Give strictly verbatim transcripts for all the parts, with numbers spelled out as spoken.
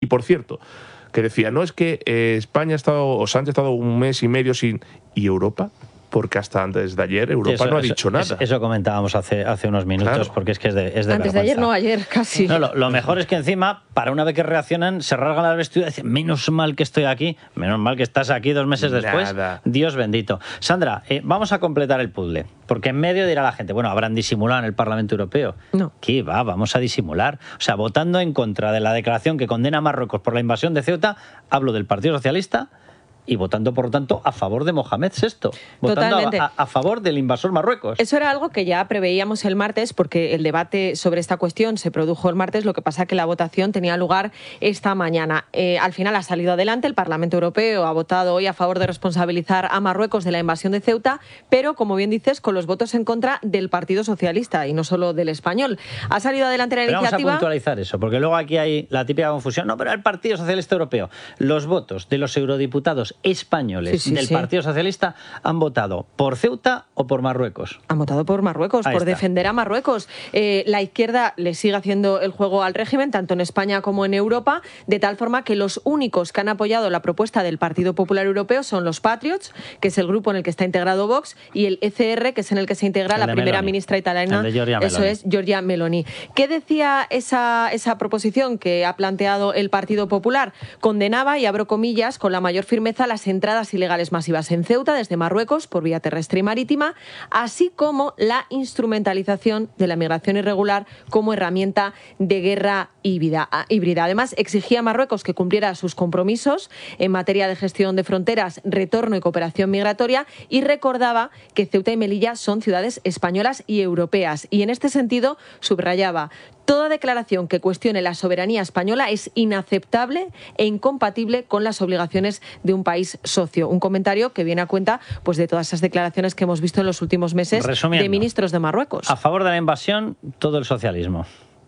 por cierto, que decía, no es que eh, España ha estado, o Sánchez ha estado un mes y medio sin... ¿Y Europa? Porque hasta antes de ayer Europa eso, no ha eso, dicho nada. Eso, eso comentábamos hace, hace unos minutos, claro. Porque es que es de, es de Antes vergüenza. de ayer, no, ayer casi. No, lo, lo mejor es que encima, para una vez que reaccionan, se rasgan las vestiduras y dicen, menos mal que estoy aquí, menos mal que estás aquí dos meses después. Nada. Dios bendito. Sandra, eh, vamos a completar el puzzle, porque en medio dirá la gente, bueno, habrán disimulado en el Parlamento Europeo. No. ¿Qué va? Vamos a disimular. O sea, votando en contra de la declaración que condena a Marruecos por la invasión de Ceuta, hablo del Partido Socialista, y votando, por lo tanto, a favor de Mohamed sexto. Votando a, a, a favor del invasor Marruecos. Eso era algo que ya preveíamos el martes, porque el debate sobre esta cuestión se produjo el martes, lo que pasa que la votación tenía lugar esta mañana. Eh, al final ha salido adelante, el Parlamento Europeo ha votado hoy a favor de responsabilizar a Marruecos de la invasión de Ceuta, pero, como bien dices, con los votos en contra del Partido Socialista y no solo del español. Ha salido adelante la pero iniciativa... Vamos a puntualizar eso, porque luego aquí hay la típica confusión. No, pero el Partido Socialista Europeo. Los votos de los eurodiputados españoles sí, sí, del sí. Partido Socialista han votado por Ceuta o por Marruecos. Han votado por Marruecos, Ahí por está. defender a Marruecos. Eh, la izquierda le sigue haciendo el juego al régimen, tanto en España como en Europa, de tal forma que los únicos que han apoyado la propuesta del Partido Popular Europeo son los Patriots, que es el grupo en el que está integrado Vox, y el E C R, que es en el que se integra el la primera Meloni. ministra italiana, eso es, Giorgia Meloni. ¿Qué decía esa, esa proposición que ha planteado el Partido Popular? Condenaba, y abro comillas, con la mayor firmeza las entradas ilegales masivas en Ceuta desde Marruecos por vía terrestre y marítima, así como la instrumentalización de la migración irregular como herramienta de guerra híbrida. Además, exigía a Marruecos que cumpliera sus compromisos en materia de gestión de fronteras, retorno y cooperación migratoria, y recordaba que Ceuta y Melilla son ciudades españolas y europeas. Y en este sentido subrayaba: toda declaración que cuestione la soberanía española es inaceptable e incompatible con las obligaciones de un país socio. Un comentario que viene a cuenta pues, de todas esas declaraciones que hemos visto en los últimos meses Resumiendo, de ministros de Marruecos. A favor de la invasión, todo el socialismo.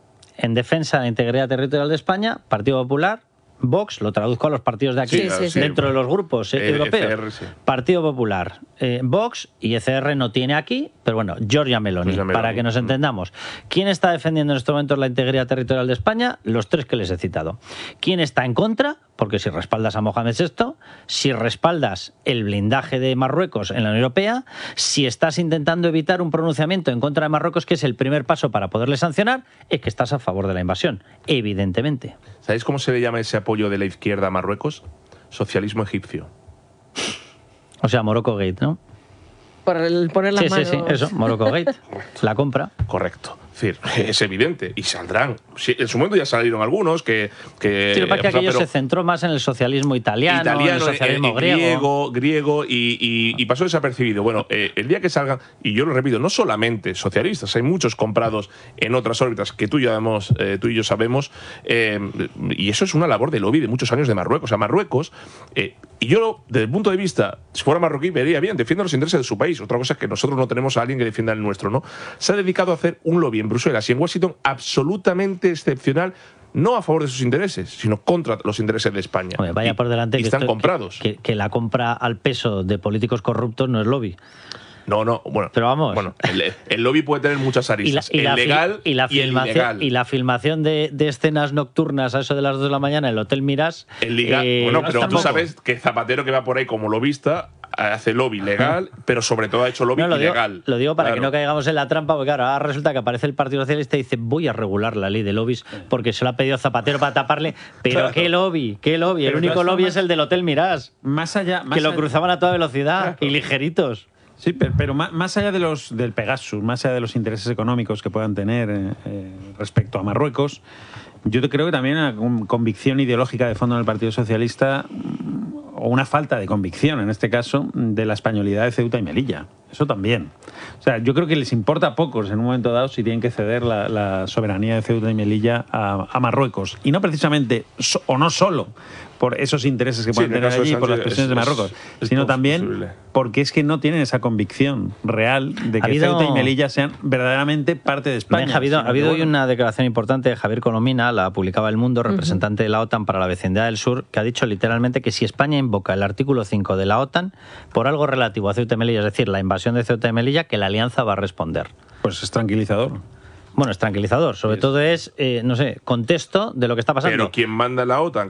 En defensa de la integridad territorial de España, Partido Popular, Vox, lo traduzco a los partidos de aquí, sí, sí, sí. dentro de los grupos eh, europeos. E C R, sí. Partido Popular, eh, Vox y E C R no tiene aquí, pero bueno, Giorgia Meloni, Giorgia Meloni, para que nos entendamos. ¿Quién está defendiendo en estos momentos la integridad territorial de España? Los tres que les he citado. ¿Quién está en contra? Porque si respaldas a Mohamed sexto, si respaldas el blindaje de Marruecos en la Unión Europea, si estás intentando evitar un pronunciamiento en contra de Marruecos, que es el primer paso para poderle sancionar, es que estás a favor de la invasión, evidentemente. ¿Sabéis cómo se le llama ese apoyo de la izquierda a Marruecos? Socialismo egipcio. O sea, Morocco Gate, ¿no? Por el poner las sí, manos... Sí, sí, eso, Morocco Gate, la compra. Correcto. Es decir, es evidente, y saldrán. Sí, en su momento ya salieron algunos que... que sí, para que aquello se centró más en el socialismo italiano, italiano en el socialismo eh, griego. griego, griego y, y, y pasó desapercibido. Bueno, eh, el día que salgan, y yo lo repito, no solamente socialistas, hay muchos comprados en otras órbitas que tú y yo, sabemos, eh, tú y yo sabemos, eh, y eso es una labor de lobby de muchos años de Marruecos. O sea, Marruecos, eh, y yo, desde el punto de vista, si fuera marroquí, vería bien, defiende los intereses de su país. Otra cosa es que nosotros no tenemos a alguien que defienda el nuestro, ¿no? Se ha dedicado a hacer un lobby en Bruselas y en Washington absolutamente excepcional, no a favor de sus intereses, sino contra los intereses de España. Oye, vaya y, por delante y que están esto, comprados. Que, que, que la compra al peso de políticos corruptos no es lobby. No, no, bueno, pero vamos. Bueno, el, el lobby puede tener muchas aristas, y la, y el la legal y, la y el ilegal. Y la filmación de, de escenas nocturnas a eso de las dos de la mañana en el Hotel Mirage. El legal, eh, bueno, no pero tampoco. Tú sabes que Zapatero, que va por ahí como lobista, hace lobby legal, pero sobre todo ha hecho lobby no, lo ilegal. Digo, lo digo para claro. que no caigamos en la trampa, porque claro, ahora resulta que aparece el Partido Socialista y dice voy a regular la ley de lobbies porque se lo ha pedido Zapatero para taparle. Pero claro. qué lobby, qué lobby. El pero único lobby más, es el del Hotel Mirage. Más allá, más que lo allá, cruzaban a toda velocidad claro. y ligeritos. Sí, pero, pero más, más allá de los del Pegasus, más allá de los intereses económicos que puedan tener eh, eh, respecto a Marruecos, yo creo que también hay una convicción ideológica de fondo en el Partido Socialista, o una falta de convicción, en este caso, de la españolidad de Ceuta y Melilla. Eso también. O sea, yo creo que les importa a pocos en un momento dado si tienen que ceder la, la soberanía de Ceuta y Melilla a, a Marruecos. Y no precisamente, so, o no solo, por esos intereses que pueden sí, tener allí, por las presiones es, de Marruecos, es, sino también posible. Porque es que no tienen esa convicción real de que habido, Ceuta y Melilla sean verdaderamente parte de España. Benja, ha habido, ha habido hoy bueno. una declaración importante de Javier Colomina, la publicaba El Mundo, representante uh-huh. de la OTAN para la vecindad del sur, que ha dicho literalmente que si España invoca el artículo cinco de la OTAN por algo relativo a Ceuta y Melilla, es decir, la invasión de Ceuta y Melilla, que la alianza va a responder. Pues es tranquilizador. Bueno, es tranquilizador. Sobre sí. todo es, eh, no sé, contexto de lo que está pasando. Pero ¿quién manda la OTAN?